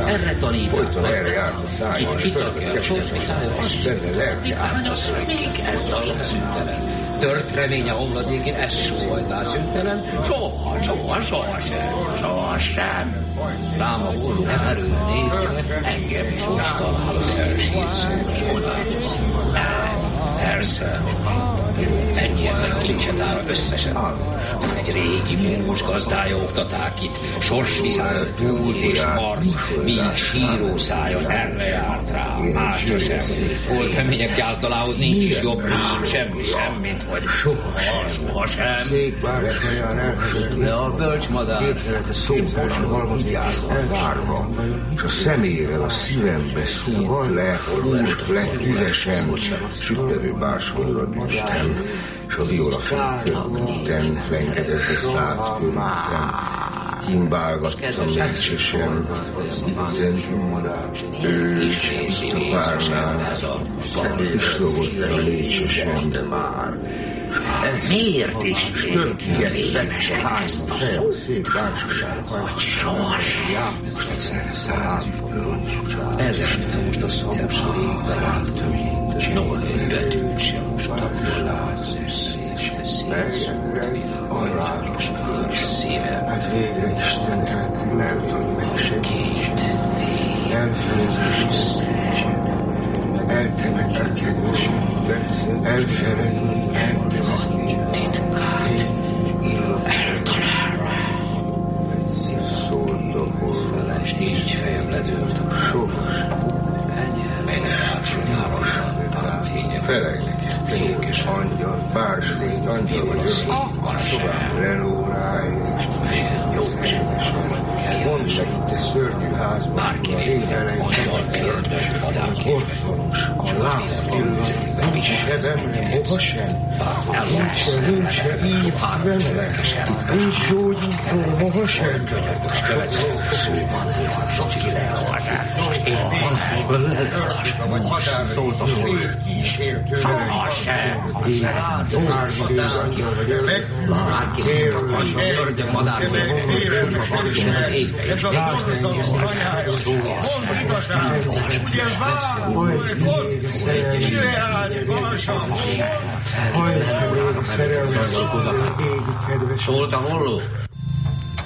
Erre tanított gazdának, kit kicsakja a sorsviszája, azt itt árnyasz, még ez dal szüntelen. Tört reménye omladékén, ez sóhajtál szüntelen, sohasem. Rám a holló erőre nézve, engem is osztalál az elsírt szóra. Persze, ennyiben kincset ára összesen. Egy régi múlcs gazdája oktaták itt, sorsviszály, túlt és marc, míg sírószájon erre járt rá, másra sem. Volt remények gyászdalához nincs is jobb rám, semmit, hogy sohasem. De a bölcsmadár szépen elvárva, és a szemével a szívembe szúrt le, fúrt le tüzesen, süttető bársonyra dühtem, és a viola félkörülten lengedezve szállt körültem. Himbálgattam nincsesen, itten ismét a párnál, pislogott el lécsesen, de már. miért is végigjelenesen ezt a szót, hogy sohasem? Ezzel sem most a szomorú égbe láttam, noha egy betűt sem most abból Hát végre Isten elkülönült, megsegít, elfelejtett, eltemett a kedvesemet, elfelejtett, titkát eltalálva. Szólt a holló, És így fejem ledőlt. sohas, Melynek átsonyárosan fénye felejleket, fékes angyal, bárslégy, angyal vagy szobám lelórája, és jó semesen. Mondd meg itt a szörnyű házban, bárki éjjelen ördög madárként. orvonos, a láz illat, nincs sebemre, moha sem, nincs se ív szívemre, nincs gyógyító, moha sem. Könyörgös következő szó van, Zsocsi leolvasás, és halálból lelolvasás. Szólt a holló. Sohasem. Bárki szokatlanul ördög madárból van az égbe, és szólt a holló.